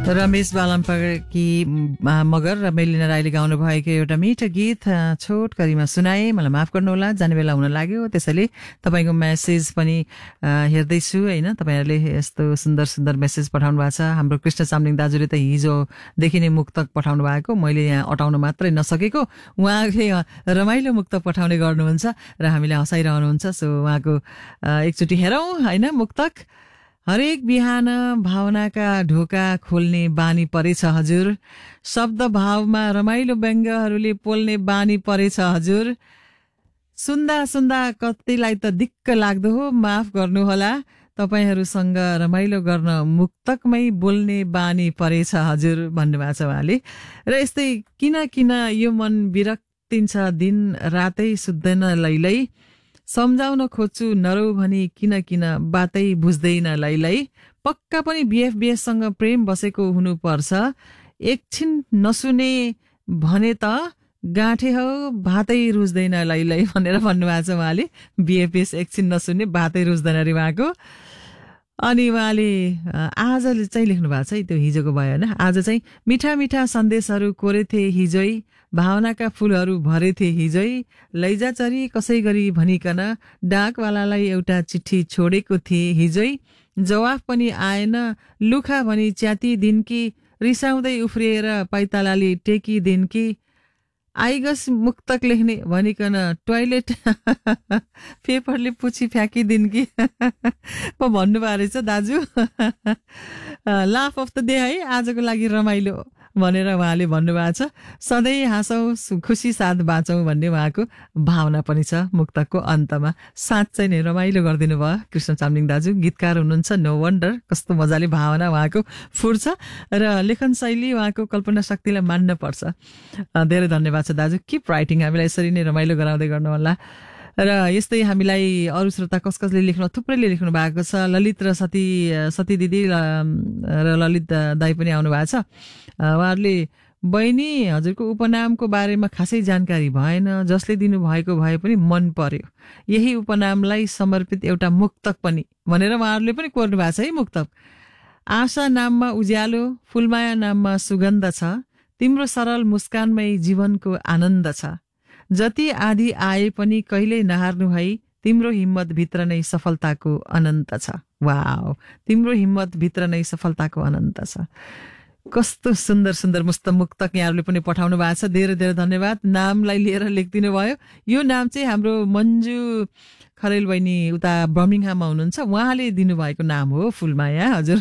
रमेश बालमपकी मगर र मेलिना राईले गाउनु भएको एउटा मिठो गीत छोटकरीमा सुनाए। मलाई माफ गर्नुहोला, जाने बेला हुन लाग्यो, त्यसैले तपाईँको मेसेज पनि हेर्दैछु होइन। तपाईँहरूले यस्तो सुन्दर सुन्दर मेसेज पठाउनु भएको छ। हाम्रो कृष्ण चामलिङ दाजुले त हिजोदेखि नै मुक्तक पठाउनु भएको, मैले यहाँ अटाउन मात्रै नसकेको, उहाँले रमाइलो मुक्तक पठाउने गर्नुहुन्छ र हामीले हँसाइरहनुहुन्छ। सो उहाँको एकचोटि हेरौँ होइन मुक्तक। हरेक बिहान भावनाका ढोका खोल्ने बानी परेछ हजुर, शब्द भावमा रमाइलो व्यङ्ग्यहरूले पोल्ने बानी परेछ हजुर, सुन्दा सुन्दा कतिलाई त दिक्क लाग्दो हो, माफ गर्नुहोला, तपाईहरूसँग रमाइलो गर्न मुक्तकमै बोल्ने बानी परेछ हजुर भन्नुभएको छ उहाँले। र यस्तै किन किन यो मन विरक्तिन्छ, दिन रातै सुत्दैन लैलै, सम्झाउन खोज्छु नरौ भनी किन किन बातै बुझ्दैन लैलै, पक्का पनि बिएफबिएससँग प्रेम बसेको हुनुपर्छ, एकछिन नसुने भने त गाँठे हो भातै रुच्दैन लैलै भनेर भन्नुभएको छ उहाँले। बिएफबिएस एकछिन नसुन्ने भातै रुच्दैन अरे उहाँको। अनि उहाँले आज चाहिँ लेख्नु भएको छ है, त्यो हिजोको भयो होइन। आज चाहिँ मिठा मिठा सन्देशहरू कोरेथे हिजै, भावनाका फूलहरू भरेथे हिजै, लैजाचरी कसै गरी भनिकन डाकवालालाई एउटा चिठी छोडेको थिए हिजै, जवाफ पनि आएन, लुखा भनी च्याती दिनकी, रिसाउँदै उफ्रिएर पाइतालाले टेकी दिनकी, आइगस मुक्तक लेख्ने भनिकन टोयलेट पेपरले पुछी फ्याँकिदिन् कि पो भन्नुभएको रहेछ दाजु। लाफ अफ द डे है, आजको लागि रमाइलो भनेर उहाँले भन्नुभएको छ। सधैँ हाँसौँ खुसी साथ बाँचौँ भन्ने उहाँको भावना पनि छ मुक्तकको अन्तमा। साँच्चै नै रमाइलो गरिदिनु भयो कृष्ण चामलिङ दाजु, गीतकार हुनुहुन्छ, नो वन्डर। कस्तो मजाले भावना उहाँको फुर्छ र लेखन शैली उहाँको कल्पना शक्तिलाई मान्न पर्छ। धेरै धन्यवाद छ दाजु, किप राइटिङ, हामीलाई यसरी नै रमाइलो गराउँदै गर्नु होला। र यस्तै हामीलाई अरू श्रोता कसले लेख्नु, थुप्रैले लेख्नु भएको छ। ललित र सती दिदी र ललित दाई पनि आउनु भएको छ। उहाँहरूले बहिनी हजुरको उपनामको बारेमा खासै जानकारी भएन, जसले दिनुभएको भए पनि मन पर्यो, यही उपनामलाई समर्पित एउटा मुक्तक पनि भनेर उहाँहरूले पनि कोर्नु भएको छ है मुक्तक। आशा नाममा उज्यालो, फुलमाया नाममा सुगन्ध छ, तिम्रो सरल मुस्कानमै जीवनको आनन्द छ, जति आधी आए पनि कहिल्यै नहार्नु है, तिम्रो हिम्मत भित्र नै सफलताको अनन्त छ। वाओ, तिम्रो हिम्मत भित्र नै सफलताको अनन्त छ। कस्तो सुन्दर सुन्दर मुस्त मुक्तक यहाँहरूले पनि पठाउनु भएको छ। धेरै धेरै धन्यवाद। नामलाई लिएर लेखिदिनु भयो। यो नाम चाहिँ हाम्रो मन्जु खरेल बहिनी उता बर्मिङहाममा हुनुहुन्छ, उहाँले दिनुभएको नाम हो फुलमाया हजुर।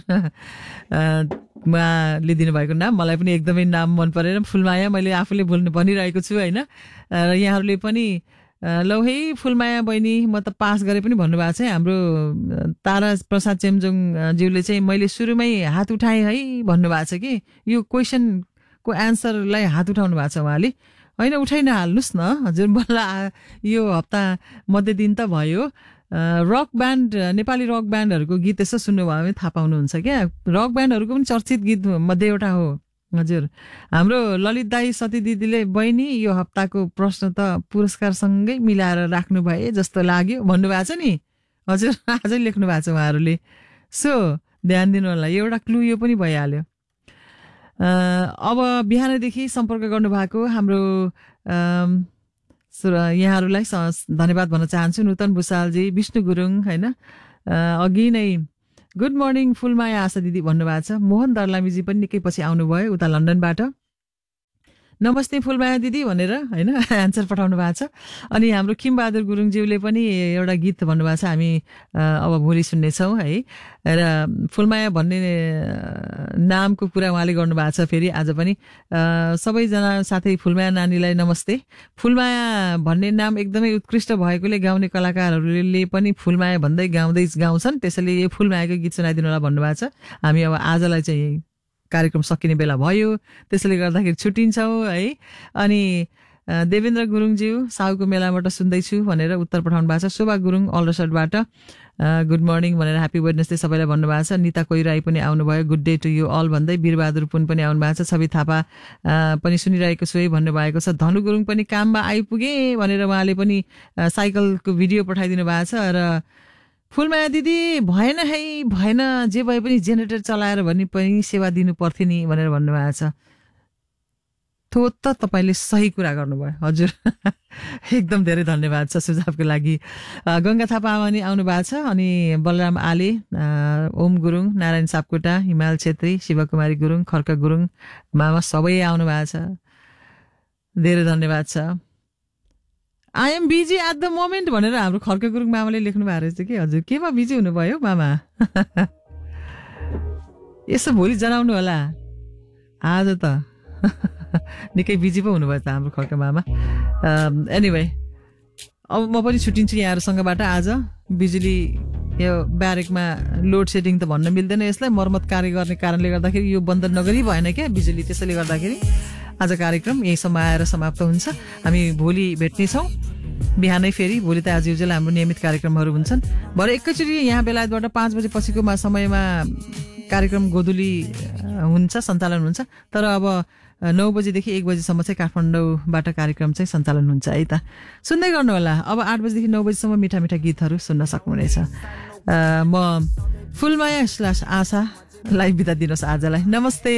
उहाँले दिनुभएको नाम मलाई पनि एकदमै नाम मन परेर फुलमाया मैले आफूले भनिरहेको छु होइन। र यहाँहरूले पनि लौ है फुलमाया बहिनी म त पास गरे पनि भन्नुभएको छ। हाम्रो तारा प्रसाद चेम्जोङ ज्यूले चाहिँ मैले सुरुमै हात उठाएँ है भन्नुभएको छ कि यो क्वेसनको एन्सरलाई हात उठाउनु भएको छ उहाँले। होइन उठाइ नहाल्नुहोस् न हजुर, मलाई यो हप्ता मध्य दिन त भयो। रक ब्यान्ड, नेपाली रक ब्यान्डहरूको गीत यसो सुन्नुभयो भने थाहा पाउनुहुन्छ क्या। रक ब्यान्डहरूको पनि चर्चित गीत मध्ये एउटा हो हजुर। हाम्रो ललित दाई सती दिदीले बहिनी यो हप्ताको प्रश्न त पुरस्कारसँगै मिलाएर राख्नु भए जस्तो लाग्यो भन्नुभएको छ नि हजुर। आजै लेख्नु भएको छ उहाँहरूले, सो ध्यान दिनु होला। एउटा क्लु यो पनि भइहाल्यो। अब बिहानदेखि सम्पर्क गर्नुभएको हाम्रो यहाँहरूलाई धन्यवाद भन्न चाहन्छु। नूतन भुसालजी, विष्णु गुरुङ होइन, अघि नै गुड मर्निङ फुलमाया आशा दिदी भन्नुभएको छ। मोहन दर्लामीजी पनि निकै पछि आउनुभयो उता लन्डनबाट। नमस्ते फुलमाया दिदी भनेर होइन एन्सर पठाउनु भएको छ। अनि हाम्रो किमबहादुर गुरुङज्यूले पनि एउटा गीत भन्नुभएको छ, हामी अब भोलि सुन्नेछौँ है। र फुलमाया भन्ने नामको कुरा उहाँले गर्नुभएको छ फेरि आज पनि। सबैजना साथै फुलमाया नानीलाई नमस्ते। फुलमाया भन्ने नाम एकदमै उत्कृष्ट भएकोले गाउने कलाकारहरूले पनि फुलमाया भन्दै गाउँछन्, त्यसैले यो फुलमायाको गीत सुनाइदिनु होला भन्नुभएको छ। हामी अब आजलाई चाहिँ कार्यक्रम सकिने बेला भयो, त्यसैले गर्दाखेरि छुट्टिन्छौँ है। अनि देवेन्द्र गुरुङज्यू साउको मेलाबाट सुन्दैछु भनेर उत्तर पठाउनु भएको छ। शोभा गुरुङ अल्डरसटबाट गुड मर्निङ भनेर ह्याप्पी वेडनेसडे सबैलाई भन्नुभएको छ। निता कोइराई पनि आउनुभयो, good day to you all भन्दै। वीरबहादुर पुन पनि आउनु भएको छ। छवि थापा पनि सुनिरहेको छु है भन्नुभएको छ। धनु गुरुङ पनि काममा आइपुगे भनेर उहाँले पनि साइकलको भिडियो पठाइदिनु भएको छ। र फुलमाया दिदी भएन है भएन, जे भए पनि जेनेरेटर चलाएर भने पनि सेवा दिनु पर्थ्यो नि भनेर भन्नुभएको छ। थो त तपाईँले सही कुरा गर्नुभयो हजुर। एकदम धेरै धन्यवाद छ सुझावको लागि। गङ्गा थापा पनि आउनु भएको छ, अनि बलराम आले, ओम गुरुङ, नारायण सापकोटा, हिमाल छेत्री, शिवकुमारी गुरुङ, खर्क गुरुङ मामा सबै आउनु भएको छ, धेरै धन्यवाद छ। I am busy at the moment भनेर हाम्रो खर्क गुरुङ मामाले लेख्नु भएको रहेछ कि हजुर। केमा बिजी हुनुभयो मामा? यसो भोलि जनाउनु होला। आज त निकै बिजी पो हुनुभयो त हाम्रो खर्क मामा। एनिवे अब म पनि छुट्टिन्छु यहाँहरूसँगबाट आज। बिजुली यो ब्यारेकमा लोड सेडिङ त भन्न मिल्दैन, यसलाई मर्मत कार्य गर्ने कारणले गर्दाखेरि यो बन्द नगरी भएन क्या बिजुली। त्यसैले गर्दाखेरि आज कार्यक्रम यहीसम्म आएर समाप्त हुन्छ। हामी भोलि भेट्नेछौँ बिहानै फेरि। भोलि त आज युजुअल हाम्रो नियमित कार्यक्रमहरू हुन्छन्। भरे एकैचोटि यहाँ बेलायतबाट 5 बजे पछिको समयमा कार्यक्रम गोधुली हुन्छ, सञ्चालन हुन्छ। तर अब 9 बजेदेखि 1 बजेसम्म चाहिँ काठमाडौँबाट कार्यक्रम चाहिँ सञ्चालन हुन्छ है त। सुन्दै गर्नु होला। अब 8 बजेदेखि 9 बजेसम्म मिठा मिठा गीतहरू सुन्न सक्नुहुनेछ। म फुलमाया / आशालाई बिदा दिनुहोस् आजलाई। नमस्ते।